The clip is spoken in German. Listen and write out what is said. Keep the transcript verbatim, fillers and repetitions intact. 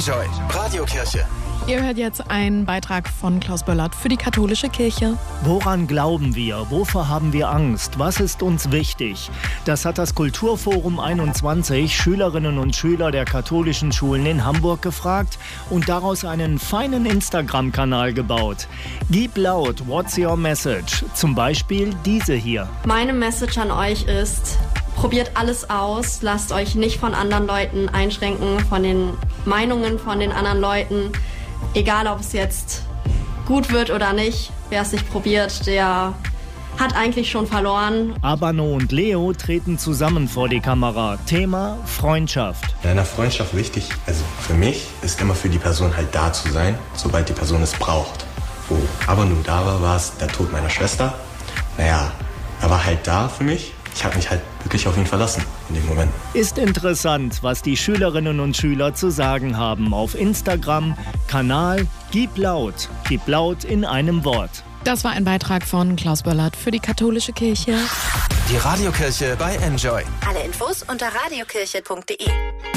Enjoy Radiokirche. Ihr hört jetzt einen Beitrag von Klaus Böllert für die katholische Kirche. Woran glauben wir? Wovor haben wir Angst? Was ist uns wichtig? Das hat das Kulturforum einundzwanzig Schülerinnen und Schüler der katholischen Schulen in Hamburg gefragt und daraus einen feinen Instagram-Kanal gebaut. Gib laut, what's your message? Zum Beispiel diese hier. Meine Message an euch ist: Probiert alles aus, lasst euch nicht von anderen Leuten einschränken, von den Meinungen von den anderen Leuten. Egal, ob es jetzt gut wird oder nicht, wer es nicht probiert, der hat eigentlich schon verloren. Abano und Leo treten zusammen vor die Kamera. Thema Freundschaft. In einer Freundschaft wichtig, also für mich, ist immer für die Person halt da zu sein, sobald die Person es braucht. Wo Abano da war, war es der Tod meiner Schwester. Naja, er war halt da für mich. Ich habe mich halt wirklich auf ihn verlassen in dem Moment. Ist interessant, was die Schülerinnen und Schüler zu sagen haben. Auf Instagram, Kanal Gib laut. Gib laut in einem Wort. Das war ein Beitrag von Klaus Böllert für die katholische Kirche. Die Radiokirche bei Enjoy. Alle Infos unter radiokirche punkt de.